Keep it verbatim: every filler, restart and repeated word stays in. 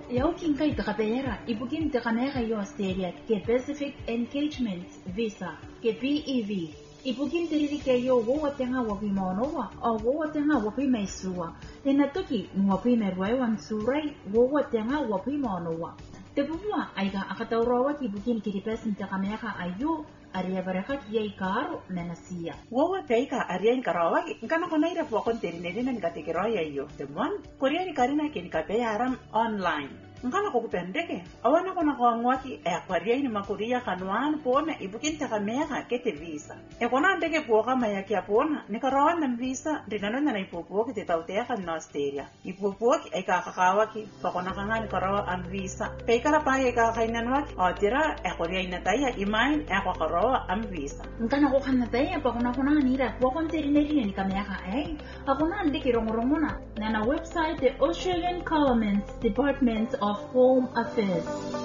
Yaukin kay takapera, ibugin takanera yo Australia ke Pacific Engagement Visa ke P E V. Ibugin tiriri ke yo wo tenga wapi monowa o wo tenga wapi maisua. Enatoki wapi merwai wan surai wo tenga wapi monowa. Tebua aiga akataurawa ki bugin kiripesin takamera ayo aria baraka kiai karo menasia. Wowa peika aria inkarawa ngana kona ira pokon terineri na nikatekeroya iyo. Temon korea ni karina ke nikapeya aram online. Ngana ko kupendeke awana kona ko ngwaki e akwaria ni makuria kanwan pona ibukin takamera kete visa. E kona ndeke poka maya kia pona nikarawa na visa dinana na ipopo ke tautea kan Australia. Ipopo e ka kakawaki pakona kanga nikarawa am visa. Peika pa e ka kainanwaki atira e korea inataya imain e kwa am visa. Ngana ko kanataya pakona kona nira pokon terineri ni kamera ai akona ndeke rongorongona na na website the Australian Government's Department of Home Affairs.